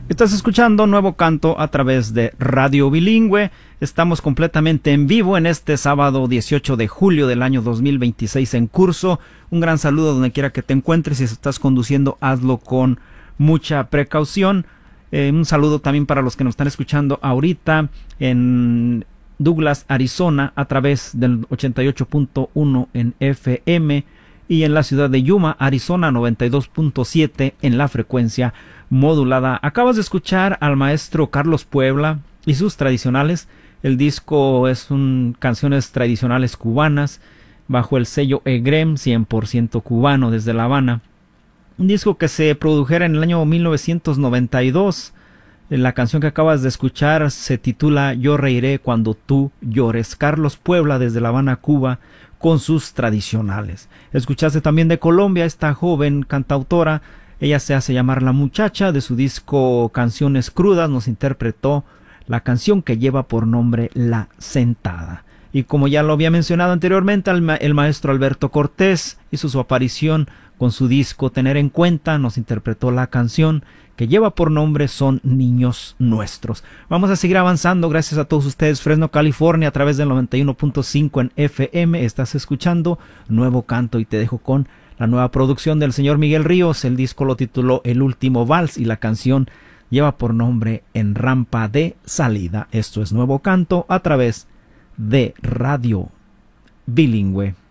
Estás escuchando Nuevo Canto a través de Radio Bilingüe. Estamos completamente en vivo en este sábado 18 de julio del año 2026 en curso. Un gran saludo donde quiera que te encuentres. Si estás conduciendo, hazlo con mucha precaución. Un saludo también para los que nos están escuchando ahorita en Douglas, Arizona, a través del 88.1 en FM, y en la ciudad de Yuma, Arizona, 92.7 en la frecuencia modulada. Acabas de escuchar al maestro Carlos Puebla y sus tradicionales. El disco es canciones tradicionales cubanas bajo el sello EGREM, 100% cubano desde La Habana. Un disco que se produjera en el año 1992. La canción que acabas de escuchar se titula Yo reiré cuando tú llores. Carlos Puebla desde La Habana, Cuba, con sus tradicionales. Escuchaste también de Colombia esta joven cantautora. Ella se hace llamar La Muchacha. De su disco Canciones Crudas nos interpretó la canción que lleva por nombre La Sentada. Y como ya lo había mencionado anteriormente, el maestro Alberto Cortés hizo su aparición con su disco Tener en Cuenta. Nos interpretó la canción que lleva por nombre Son Niños Nuestros. Vamos a seguir avanzando. Gracias a todos ustedes. Fresno, California, a través del 91.5 en FM. Estás escuchando Nuevo Canto y te dejo con la nueva producción del señor Miguel Ríos. El disco lo tituló El Último Vals y la canción lleva por nombre En Rampa de Salida. Esto es Nuevo Canto a través de Radio Bilingüe.